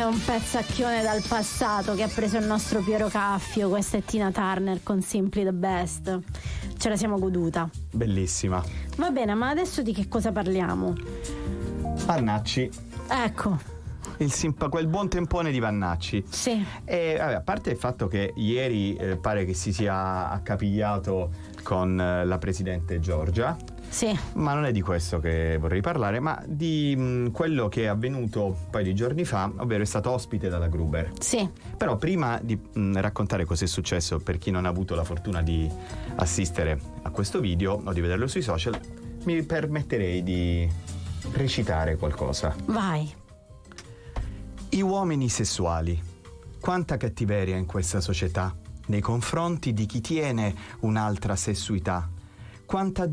un pezzacchione dal passato che ha preso il nostro Piero Caffio. Questa è Tina Turner con Simply the Best. Ce la siamo goduta. Bellissima. Va bene, ma adesso di che cosa parliamo? Vannacci. Ecco. Quel buon tempone di Vannacci. Sì. E vabbè, a parte il fatto che ieri pare che si sia accapigliato con la presidente Giorgia. Sì. Ma non è di questo che vorrei parlare, ma di quello che è avvenuto un paio di giorni fa, ovvero è stato ospite dalla Gruber. Sì. Però prima di raccontare cosa è successo per chi non ha avuto la fortuna di assistere a questo video o di vederlo sui social, mi permetterei di recitare qualcosa. Vai. I uomini sessuali. Quanta cattiveria in questa società nei confronti di chi tiene un'altra sessuità. Quanta